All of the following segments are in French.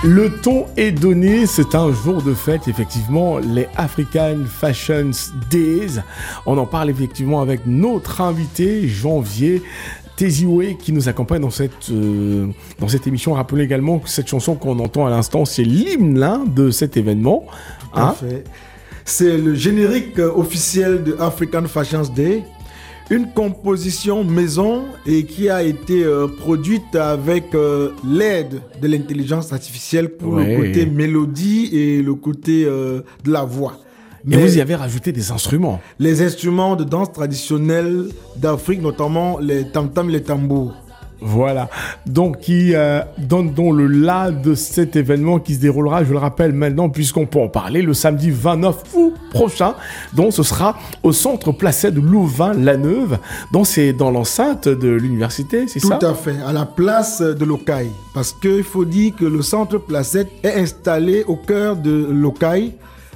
Le ton est donné, c'est un jour de fête, effectivement, les African Fashion Days. On en parle effectivement avec notre invité, Janvier Tezioué, qui nous accompagne dans cette émission. Rappelez également que cette chanson qu'on entend à l'instant, c'est l'hymne de cet événement. Parfait. C'est le générique officiel de African Fashion Day. Une composition maison et qui a été produite avec l'aide de l'intelligence artificielle pour le côté mélodie et le côté de la voix. Mais vous y avez rajouté des instruments. Les instruments de danse traditionnelle d'Afrique, notamment les tam-tams et les tambours. Voilà, donc qui donne donc le là de cet événement qui se déroulera, je le rappelle maintenant puisqu'on peut en parler, le samedi 29 août prochain. Donc ce sera au centre Placet de Louvain-la-Neuve. Donc c'est dans l'enceinte de l'université, c'est ça? Tout à fait, à la place de Locaille. Parce qu'il faut dire que le centre Placet est installé au cœur de Locaille.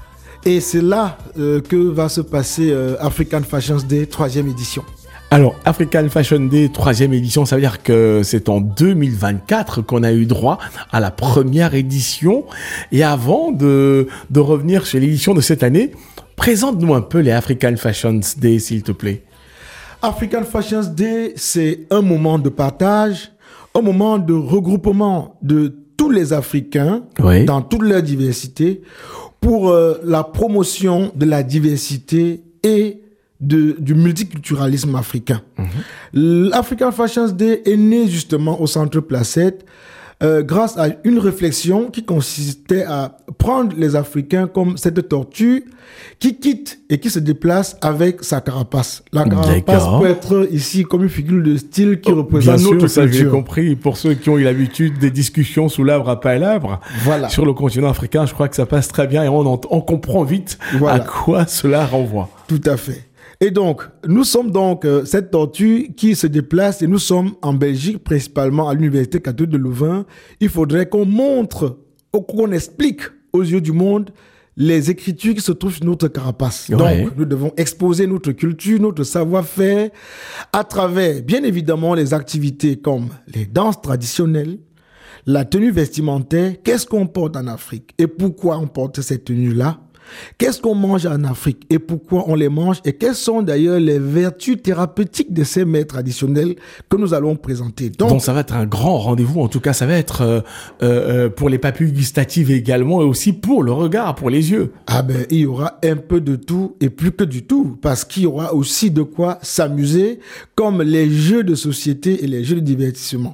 Et c'est là que va se passer African Fashion Day 3e édition. Alors, African Fashion Day 3e édition, ça veut dire que c'est en 2024 qu'on a eu droit à la première édition. Et avant de revenir sur l'édition de cette année, présente-nous un peu les African Fashion Day, s'il te plaît. African Fashion Day, c'est un moment de partage, un moment de regroupement de tous les Africains dans toute leur diversité pour la promotion de la diversité et du multiculturalisme africain. L'African Fashion Day est né justement au centre Placette grâce à une réflexion qui consistait à prendre les Africains comme cette tortue qui quitte et qui se déplace avec sa carapace. La carapace peut être ici comme une figure de style qui représente notre culture. J'ai compris. Pour ceux qui ont eu l'habitude des discussions sous l'arbre à palabres sur le continent africain, je crois que ça passe très bien et on comprend vite à quoi cela renvoie. Tout à fait. Et donc, nous sommes donc cette tortue qui se déplace et nous sommes en Belgique, principalement à l'Université catholique de Louvain. Il faudrait qu'on montre, qu'on explique aux yeux du monde les écritures qui se trouvent sur notre carapace. Donc, nous devons exposer notre culture, notre savoir-faire à travers, bien évidemment, les activités comme les danses traditionnelles, la tenue vestimentaire, qu'est-ce qu'on porte en Afrique et pourquoi on porte cette tenue-là. Qu'est-ce qu'on mange en Afrique et pourquoi on les mange et quelles sont d'ailleurs les vertus thérapeutiques de ces mets traditionnels que nous allons présenter. Donc ça va être un grand rendez-vous, en tout cas ça va être pour les papilles gustatives également et aussi pour le regard, pour les yeux. Ah ben il y aura un peu de tout et plus que du tout parce qu'il y aura aussi de quoi s'amuser comme les jeux de société et les jeux de divertissement.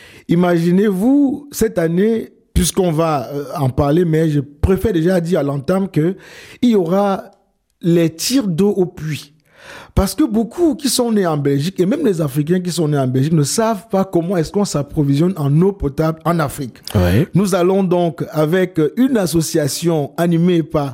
Imaginez-vous cette année, puisqu'on va en parler, mais je préfère déjà dire à l'entame qu'il y aura les tirs d'eau au puits. Parce que beaucoup qui sont nés en Belgique, et même les Africains qui sont nés en Belgique, ne savent pas comment est-ce qu'on s'approvisionne en eau potable en Afrique. Nous allons donc, avec une association animée par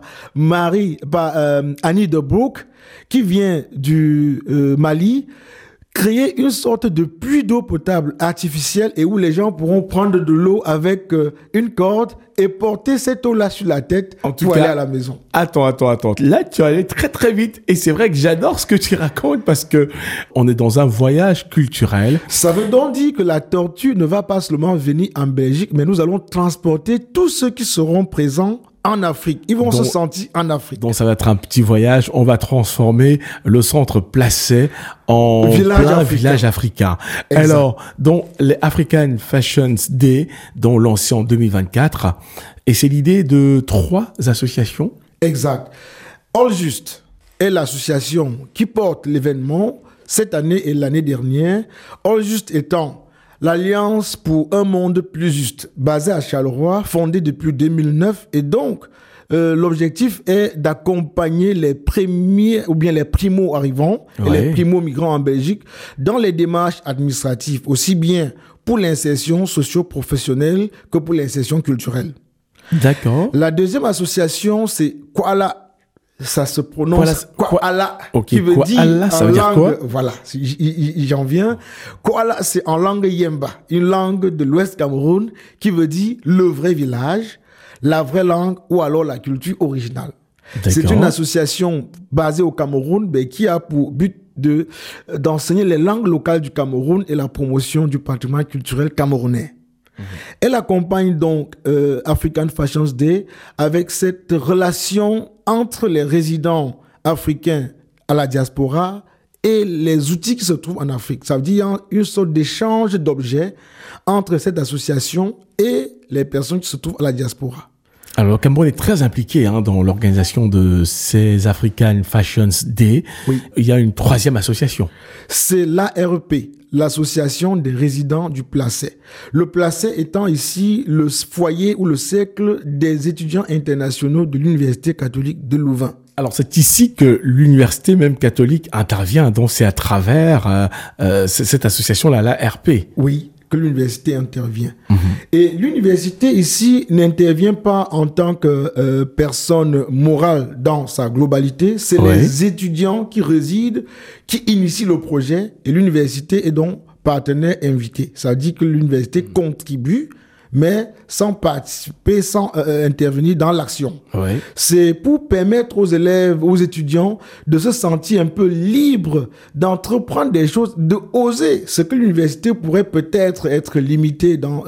Annie de Broek, qui vient du Mali, créer une sorte de puits d'eau potable artificielle et où les gens pourront prendre de l'eau avec une corde et porter cette eau-là sur la tête pour aller à la maison. Attends. Là, tu es allé très très vite et c'est vrai que j'adore ce que tu racontes parce que on est dans un voyage culturel. Ça veut donc dire que la tortue ne va pas seulement venir en Belgique, mais nous allons transporter tous ceux qui seront présents en Afrique. Ils vont se sentir en Afrique. Donc ça va être un petit voyage. On va transformer le centre Placet en village africain. Exact. Alors, donc les African Fashion Day, dont lancé en 2024, et c'est l'idée de 3 associations. Exact. All Just est l'association qui porte l'événement cette année et l'année dernière. All Just étant l'Alliance pour un monde plus juste, basée à Charleroi, fondée depuis 2009. Et donc, l'objectif est d'accompagner les premiers ou bien les primo-arrivants et les primo-migrants en Belgique dans les démarches administratives, aussi bien pour l'insertion socio-professionnelle que pour l'insertion culturelle. D'accord. La deuxième association, c'est Koala. Ça se prononce Koala, qui veut dire ça veut dire quoi? Voilà, j'en viens. Koala, c'est en langue Yemba, une langue de l'Ouest Cameroun qui veut dire le vrai village, la vraie langue ou alors la culture originale. C'est une association basée au Cameroun mais qui a pour but d'enseigner les langues locales du Cameroun et la promotion du patrimoine culturel camerounais. Elle accompagne donc African Fashions Day avec cette relation entre les résidents africains à la diaspora et les outils qui se trouvent en Afrique. Ça veut dire une sorte d'échange d'objets entre cette association et les personnes qui se trouvent à la diaspora. Alors, le Cameroun est très impliqué dans l'organisation de ces African Fashions Day. Oui. Il y a une troisième association. C'est l'ARP, l'Association des résidents du Placet. Le Placet étant ici le foyer ou le cercle des étudiants internationaux de l'Université catholique de Louvain. Alors, c'est ici que l'université même catholique intervient, donc c'est à travers cette association-là, l'ARP. Oui, que l'université intervient. Et l'université ici n'intervient pas en tant que personne morale dans sa globalité. C'est les étudiants qui résident, qui initient le projet, et l'université est donc partenaire invité. Ça dit que l'université contribue, mais sans participer, sans intervenir dans l'action. Ouais. C'est pour permettre aux élèves, aux étudiants de se sentir un peu libres, d'entreprendre des choses, de oser. Ce que l'université pourrait peut-être être limitée dans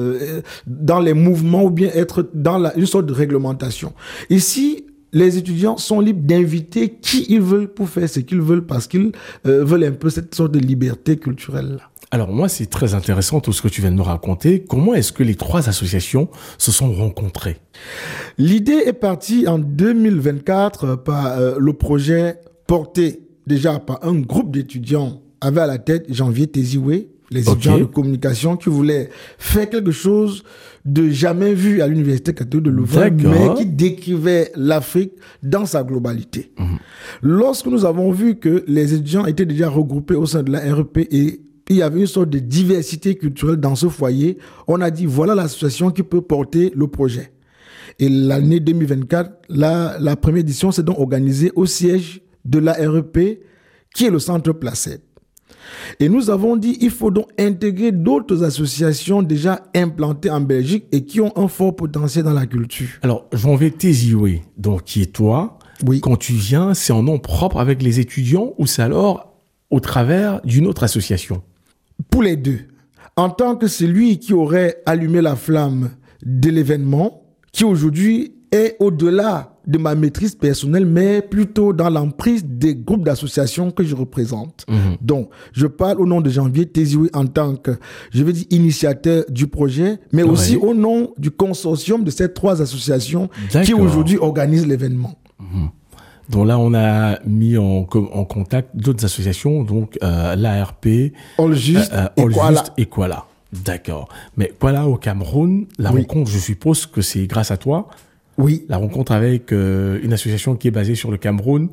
les mouvements ou bien être dans une sorte de réglementation. Ici, les étudiants sont libres d'inviter qui ils veulent pour faire ce qu'ils veulent parce qu'ils veulent un peu cette sorte de liberté culturelle. Alors moi, c'est très intéressant tout ce que tu viens de nous raconter. Comment est-ce que les trois associations se sont rencontrées? L'idée est partie en 2024 par le projet porté déjà par un groupe d'étudiants avait à la tête Janvier Tézioué, les étudiants de communication qui voulaient faire quelque chose de jamais vu à l'Université catholique de Louvain, mais qui décrivait l'Afrique dans sa globalité. Lorsque nous avons vu que les étudiants étaient déjà regroupés au sein de la REP et il y avait une sorte de diversité culturelle dans ce foyer, on a dit voilà l'association qui peut porter le projet. Et l'année 2024, la première édition s'est donc organisée au siège de la REP, qui est le centre Placet. Et nous avons dit il faut donc intégrer d'autres associations déjà implantées en Belgique et qui ont un fort potentiel dans la culture. Alors, Janvier Tézioué, donc qui est toi, quand tu viens, c'est en nom propre avec les étudiants ou c'est alors au travers d'une autre association? Pour les deux. En tant que celui qui aurait allumé la flamme de l'événement, qui aujourd'hui est au-delà de ma maîtrise personnelle, mais plutôt dans l'emprise des groupes d'associations que je représente. Donc, je parle au nom de Janvier Tézioué en tant que, je veux dire, initiateur du projet, mais aussi au nom du consortium de ces trois associations qui aujourd'hui organisent l'événement. Donc là, on a mis en contact d'autres associations, donc l'ARP, All Juste et Kuala. D'accord. Mais Kuala au Cameroun, la rencontre, je suppose que c'est grâce à toi. Oui. La rencontre avec une association qui est basée sur le Cameroun.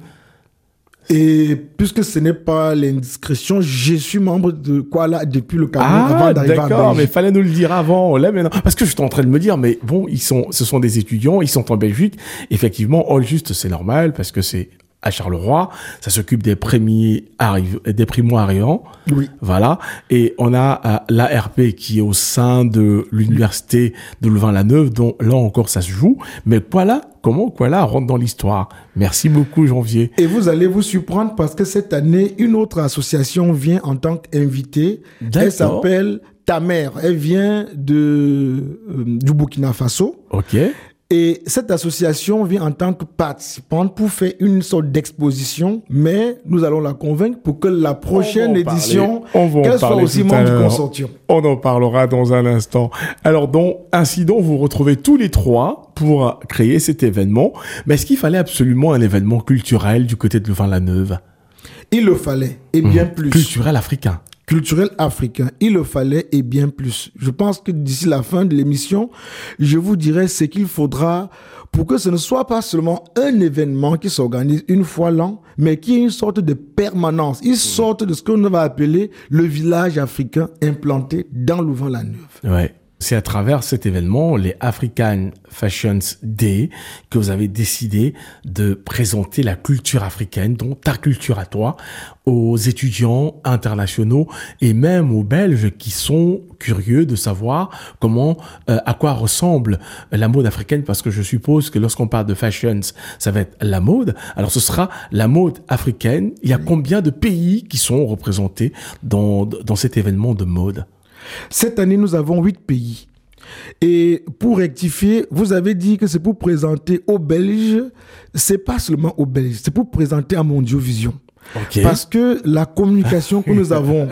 Et puisque ce n'est pas l'indiscrétion, je suis membre de Kuala depuis le Cameroun avant d'arriver à Belgique. D'accord, mais il fallait nous le dire avant. Là, maintenant, parce que je suis en train de me dire, mais bon, ce sont des étudiants, ils sont en Belgique. Effectivement, All Juste, c'est normal parce que c'est à Charleroi, ça s'occupe des primo-arrivants. Oui. Voilà. Et on a l'ARP qui est au sein de l'université de Louvain-la-Neuve, dont là encore ça se joue. Mais comment Kuala rentre dans l'histoire? Merci beaucoup, Janvier. Et vous allez vous surprendre parce que cette année, une autre association vient en tant qu'invitée. Elle s'appelle Tamer. Elle vient du Burkina Faso. OK. Et cette association vient en tant que participante pour faire une sorte d'exposition, mais nous allons la convaincre pour que la prochaine édition, qu'elle soit aussi membre du consortium. On en parlera dans un instant. Alors, ainsi vous retrouvez tous les trois pour créer cet événement. Mais est-ce qu'il fallait absolument un événement culturel du côté de Louvain-la-Neuve? Il le fallait, et bien plus. Culturel africain. Culturel africain, il le fallait et bien plus. Je pense que d'ici la fin de l'émission, je vous dirai ce qu'il faudra pour que ce ne soit pas seulement un événement qui s'organise une fois l'an, mais qui ait une sorte de permanence, une sorte de ce qu'on va appeler le village africain implanté dans Louvain-la-Neuve. Ouais. C'est à travers cet événement, les African Fashions Day, que vous avez décidé de présenter la culture africaine, donc ta culture à toi, aux étudiants internationaux et même aux Belges qui sont curieux de savoir à quoi ressemble la mode africaine, parce que je suppose que lorsqu'on parle de fashions, ça va être la mode. Alors ce sera la mode africaine. Il y a combien de pays qui sont représentés dans cet événement de mode? Cette année, nous avons 8 pays. Et pour rectifier, vous avez dit que c'est pour présenter aux Belges. C'est pas seulement aux Belges, c'est pour présenter à Mondiovision. Okay. Parce que la communication que nous avons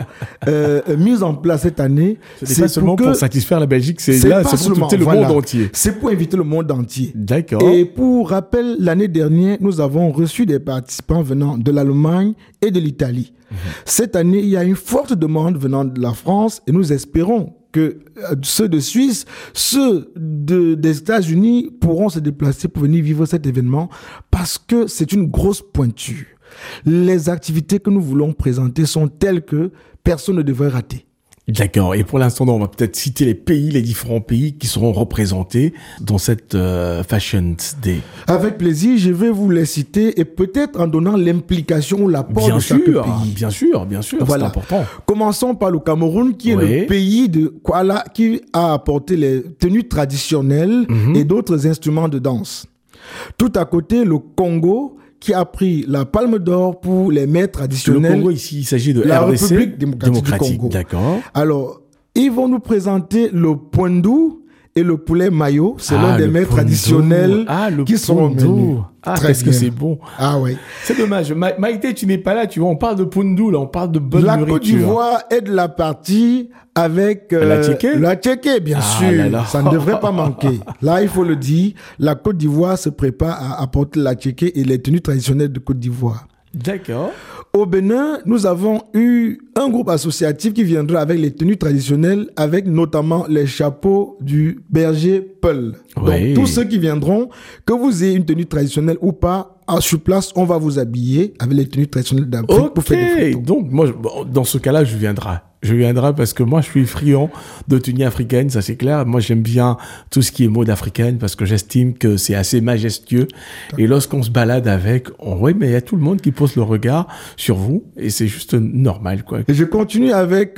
mise en place cette année, c'est pas seulement pour satisfaire la Belgique, c'est pour inviter le monde entier. C'est pour inviter le monde entier. D'accord. Et pour rappel, l'année dernière, nous avons reçu des participants venant de l'Allemagne et de l'Italie. Cette année, il y a une forte demande venant de la France et nous espérons que ceux de Suisse, ceux des États-Unis pourront se déplacer pour venir vivre cet événement parce que c'est une grosse pointure. Les activités que nous voulons présenter sont telles que personne ne devrait rater. D'accord. Et pour l'instant, on va peut-être citer les différents pays qui seront représentés dans cette Fashion Day. Avec plaisir, je vais vous les citer et peut-être en donnant l'implication ou l'apport de chaque pays. Bien sûr, voilà. C'est important. Commençons par le Cameroun, qui est le pays qui a apporté les tenues traditionnelles et d'autres instruments de danse. Tout à côté, le Congo, qui a pris la palme d'or pour les mets traditionnels. Le Congo, ici, il s'agit de la RDC, République démocratique du Congo. D'accord. Alors, ils vont nous présenter le poindou et le poulet mayo. C'est l'un des mets traditionnels qui sont au menu. Qu'est-ce que c'est bon. Ah oui. C'est dommage. Maïté, tu n'es pas là, tu vois. On parle de poundou, là. On parle de bonne nourriture. La Côte d'Ivoire est de la partie avec la tchéké, bien sûr. Ça ne devrait pas manquer. Là, il faut le dire, la Côte d'Ivoire se prépare à apporter la tchéké et les tenues traditionnelles de Côte d'Ivoire. D'accord. Au Bénin, nous avons eu un groupe associatif qui viendra avec les tenues traditionnelles, avec notamment les chapeaux du berger Peul. Donc, tous ceux qui viendront, que vous ayez une tenue traditionnelle ou pas, sur place, on va vous habiller avec les tenues traditionnelles d'Afrique pour faire des photos. Donc, moi, dans ce cas-là, je viendrai. Je viendrai parce que moi, je suis friand de tenues africaines, ça c'est clair. Moi, j'aime bien tout ce qui est mode africaine parce que j'estime que c'est assez majestueux. Et lorsqu'on se balade avec, mais il y a tout le monde qui pose le regard sur vous et c'est juste normal, quoi. Et je continue avec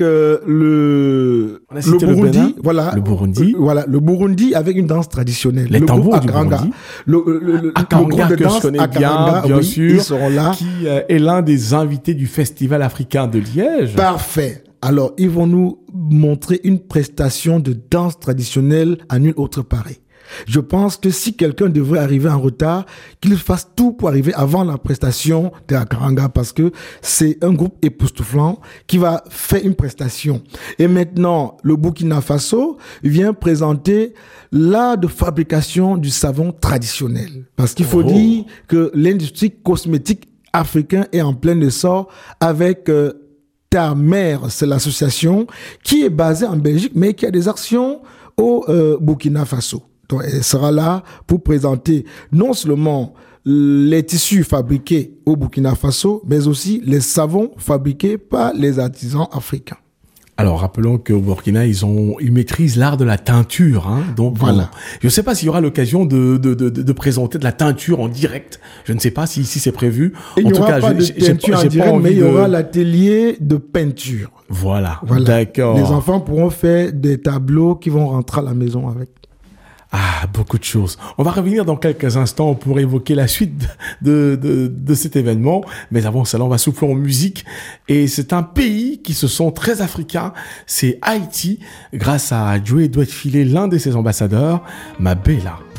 le Burundi. Voilà. Le Burundi. Voilà. Le Burundi avec une danse traditionnelle. Les tambours du Burundi. Le groupe de que danse je connais Akaranga, bien sûr. Ils seront là. Qui est l'un des invités du Festival africain de Liège. Parfait. Alors, ils vont nous montrer une prestation de danse traditionnelle à nul autre pareil. Je pense que si quelqu'un devrait arriver en retard, qu'il fasse tout pour arriver avant la prestation de Akaranga parce que c'est un groupe époustouflant qui va faire une prestation. Et maintenant, le Burkina Faso vient présenter l'art de fabrication du savon traditionnel. Parce qu'il faut dire que l'industrie cosmétique africaine est en plein essor avec Ta Mère, c'est l'association qui est basée en Belgique, mais qui a des actions au Burkina Faso. Donc, elle sera là pour présenter non seulement les tissus fabriqués au Burkina Faso, mais aussi les savons fabriqués par les artisans africains. Alors, rappelons qu'au Burkina, ils maîtrisent l'art de la teinture, hein. Donc, voilà. Je ne sais pas s'il y aura l'occasion de présenter de la teinture en direct. Je ne sais pas si c'est prévu. Il n'y aura pas de teinture en direct, mais il y aura l'atelier de peinture. Voilà. D'accord. Les enfants pourront faire des tableaux qui vont rentrer à la maison avec. Beaucoup de choses. On va revenir dans quelques instants pour évoquer la suite de cet événement. Mais avant cela, on va souffler en musique. Et c'est un pays qui se sent très africain. C'est Haïti, grâce à Joey Douet-Filé, l'un de ses ambassadeurs, Mabela.